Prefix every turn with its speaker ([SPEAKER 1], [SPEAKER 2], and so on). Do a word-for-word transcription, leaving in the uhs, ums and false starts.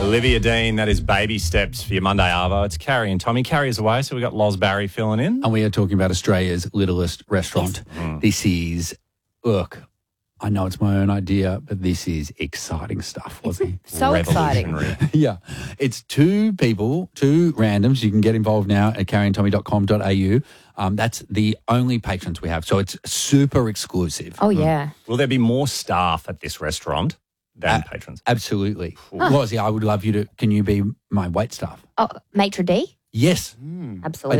[SPEAKER 1] Olivia Dean, that is baby steps for your Monday Arvo. It's Carrie and Tommy. Carrie is away, so we've got Loz Barry filling in.
[SPEAKER 2] And we are talking about Australia's littlest restaurant.
[SPEAKER 1] Yes. Mm.
[SPEAKER 2] This is, look, I know it's my own idea, but this is exciting stuff, wasn't it?
[SPEAKER 3] So exciting.
[SPEAKER 2] Yeah. It's two people, two randoms. You can get involved now at carrie and tommy dot com dot a u. Um, that's the only patrons we have, so it's super exclusive.
[SPEAKER 3] Oh, yeah.
[SPEAKER 1] Will there be more staff at this restaurant than
[SPEAKER 2] Uh,
[SPEAKER 1] patrons?
[SPEAKER 2] Absolutely. Lozzie, I would love you to, can you be my wait staff?
[SPEAKER 3] Oh, maitre d'?
[SPEAKER 2] Yes.
[SPEAKER 3] Absolutely.